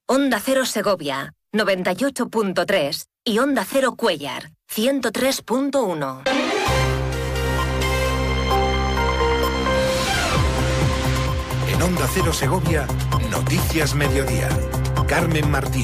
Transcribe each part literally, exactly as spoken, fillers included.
Onda Cero Segovia, noventa y ocho punto tres y Onda Cero Cuéllar, ciento tres punto uno. En Onda Cero Segovia, Noticias Mediodía. Carmen Martín.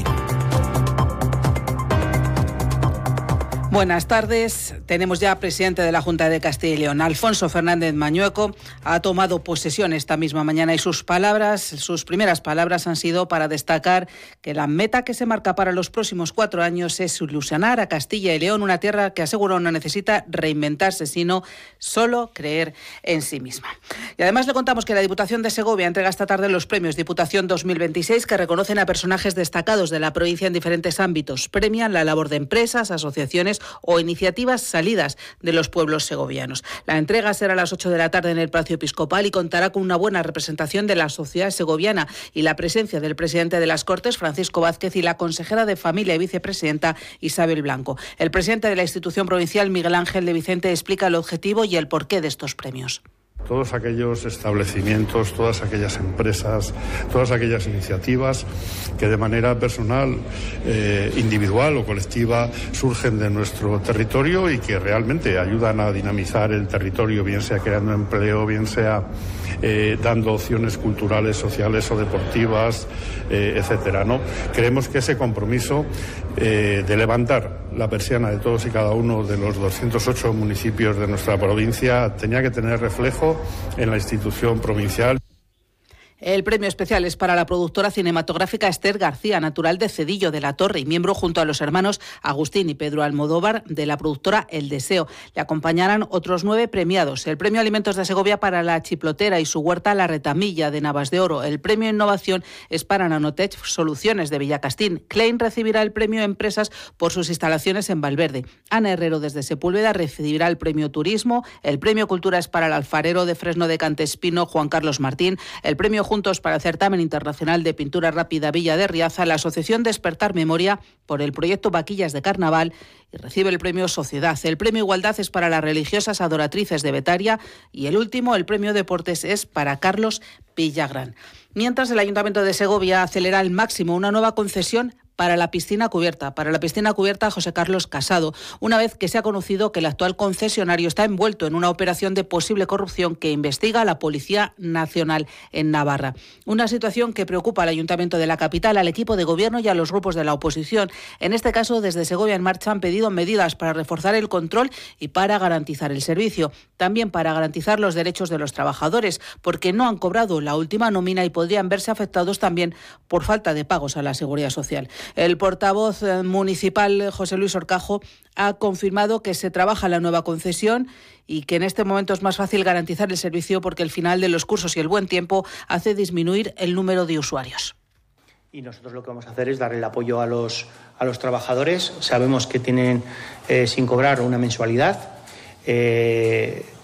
Buenas tardes. Tenemos ya presidente de la Junta de Castilla y León. Alfonso Fernández Mañueco ha tomado posesión esta misma mañana y sus palabras, sus primeras palabras han sido para destacar que la meta que se marca para los próximos cuatro años es ilusionar a Castilla y León, una tierra que aseguró no necesita reinventarse, sino solo creer en sí misma. Y además le contamos que la Diputación de Segovia entrega esta tarde los premios Diputación dos mil veintiséis que reconocen a personajes destacados de la provincia en diferentes ámbitos. Premian la labor de empresas, asociaciones o iniciativas salidas de los pueblos segovianos. La entrega será a las ocho de la tarde en el Palacio Episcopal y contará con una buena representación de la sociedad segoviana y la presencia del presidente de las Cortes, Francisco Vázquez, y la consejera de Familia y vicepresidenta, Isabel Blanco. El presidente de la institución provincial, Miguel Ángel de Vicente, explica el objetivo y el porqué de estos premios. Todos aquellos establecimientos, todas aquellas empresas, todas aquellas iniciativas que de manera personal, eh, individual o colectiva surgen de nuestro territorio y que realmente ayudan a dinamizar el territorio, bien sea creando empleo, bien sea eh, dando opciones culturales, sociales o deportivas, eh, etcétera, ¿no? Creemos que ese compromiso eh, de levantar la persiana de todos y cada uno de los doscientos ocho municipios de nuestra provincia tenía que tener reflejo en la institución provincial. El premio especial es para la productora cinematográfica Esther García, natural de Cedillo de la Torre y miembro junto a los hermanos Agustín y Pedro Almodóvar de la productora El Deseo. Le acompañarán otros nueve premiados. El premio Alimentos de Segovia para La Chiplotera y su huerta La Retamilla de Navas de Oro. El premio Innovación es para Nanotech Soluciones de Villacastín. Klein recibirá el premio Empresas por sus instalaciones en Valverde. Ana Herrero desde Sepúlveda recibirá el premio Turismo. El premio Cultura es para el alfarero de Fresno de Cantespino, Juan Carlos Martín. El premio Juntos para el Certamen Internacional de Pintura Rápida Villa de Riaza, la Asociación Despertar Memoria por el proyecto Vaquillas de Carnaval y recibe el premio Sociedad. El premio Igualdad es para las religiosas adoratrices de Betaria y el último, el premio Deportes, es para Carlos Villagrán. Mientras el Ayuntamiento de Segovia acelera al máximo una nueva concesión para la piscina cubierta, para la piscina cubierta José Carlos Casado, una vez que se ha conocido que el actual concesionario está envuelto en una operación de posible corrupción que investiga la Policía Nacional en Navarra. Una situación que preocupa al Ayuntamiento de la capital, al equipo de gobierno y a los grupos de la oposición. En este caso, desde Segovia en Marcha han pedido medidas para reforzar el control y para garantizar el servicio. También para garantizar los derechos de los trabajadores, porque no han cobrado la última nómina y podrían verse afectados también por falta de pagos a la Seguridad Social. El portavoz municipal, José Luis Orcajo, ha confirmado que se trabaja en la nueva concesión y que en este momento es más fácil garantizar el servicio porque el final de los cursos y el buen tiempo hace disminuir el número de usuarios. Y nosotros lo que vamos a hacer es darle el apoyo a los, a los trabajadores. Sabemos que tienen eh, sin cobrar una mensualidad. Eh,